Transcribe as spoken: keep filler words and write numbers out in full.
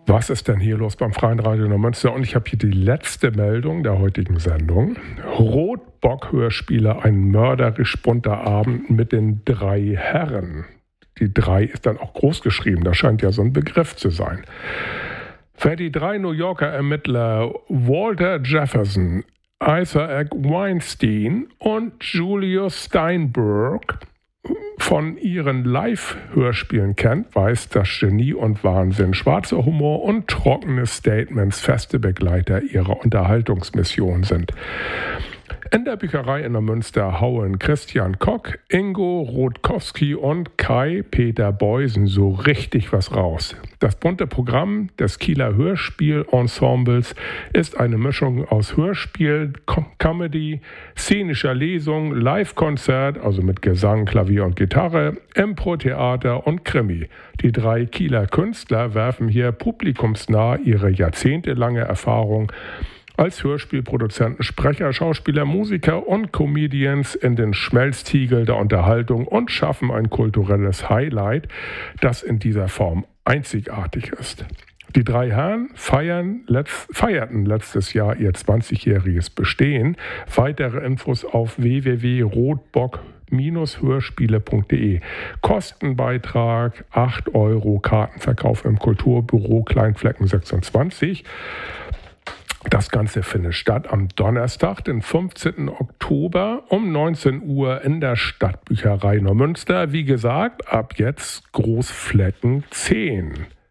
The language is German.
Was ist denn hier los beim Freien Radio Neumünster? Und ich habe hier die letzte Meldung der heutigen Sendung. Rotbock-Hörspiele, ein mörderisch bunter Abend mit den drei Herren. Die drei ist dann auch groß geschrieben, das scheint ja so ein Begriff zu sein. Wer die drei New Yorker Ermittler Walter Jefferson, Isaac Weinstein und Julius Steinberg von ihren Live-Hörspielen kennt, weiß, dass Genie und Wahnsinn, schwarzer Humor und trockene Statements feste Begleiter ihrer Unterhaltungsmission sind. In der Bücherei in Neumünster hauen Christian Koch, Ingo Rutkowski und Kai-Peter Beusen so richtig was raus. Das bunte Programm des Kieler Hörspielensembles ist eine Mischung aus Hörspiel, Comedy, szenischer Lesung, Live-Konzert, also mit Gesang, Klavier und Gitarre, Impro-Theater und Krimi. Die drei Kieler Künstler werfen hier publikumsnah ihre jahrzehntelange Erfahrung als Hörspielproduzenten, Sprecher, Schauspieler, Musiker und Comedians in den Schmelztiegel der Unterhaltung und schaffen ein kulturelles Highlight, das in dieser Form einzigartig ist. Die drei Herren feiern letzt, feierten letztes Jahr ihr zwanzigjähriges Bestehen. Weitere Infos auf w w w punkt rotbock hörspiele punkt de. Kostenbeitrag acht Euro, Kartenverkauf im Kulturbüro Kleinflecken sechsundzwanzig. Das Ganze findet statt am Donnerstag, den fünfzehnten Oktober um neunzehn Uhr in der Stadtbücherei Neumünster. Wie gesagt, ab jetzt Großflecken zehn.